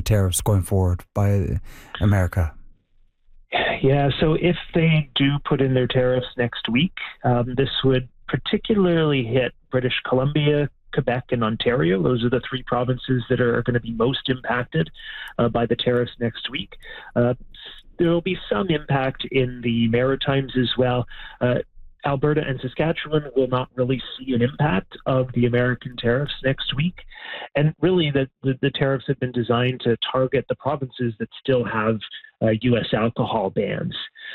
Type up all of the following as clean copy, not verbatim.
tariffs going forward by America? Yeah, so if they do put in their tariffs next week, this would particularly hit British Columbia, Quebec, and Ontario. Those are the three provinces that are going to be most impacted by the tariffs next week. There will be some impact in the Maritimes as well. Alberta and Saskatchewan will not really see an impact of the American tariffs next week. And really, the tariffs have been designed to target the provinces that still have U.S. alcohol bans.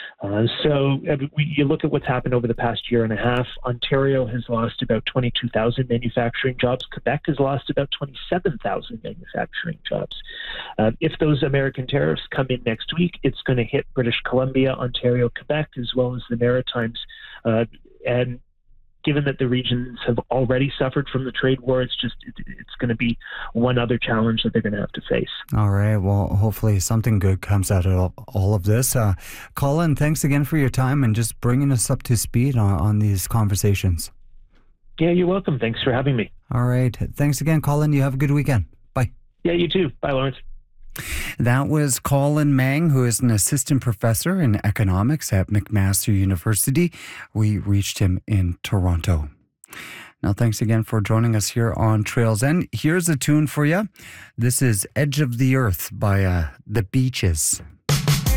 You look at what's happened over the past year and a half. Ontario has lost about 22,000 manufacturing jobs. Quebec has lost about 27,000 manufacturing jobs. If those American tariffs come in next week, it's going to hit British Columbia, Ontario, Quebec, as well as the Maritimes. And given that the regions have already suffered from the trade war, it's going to be one other challenge that they're going to have to face. All right. Well, hopefully something good comes out of all of this. Colin, thanks again for your time and just bringing us up to speed on these conversations. Yeah, you're welcome. Thanks for having me. All right. Thanks again, Colin. You have a good weekend. Bye. Yeah, you too. Bye, Lawrence. That was Colin Mang, who is an assistant professor in economics at McMaster University. We reached him in Toronto. Now, thanks again for joining us here on Trails End. Here's a tune for you. This is Edge of the Earth by The Beaches.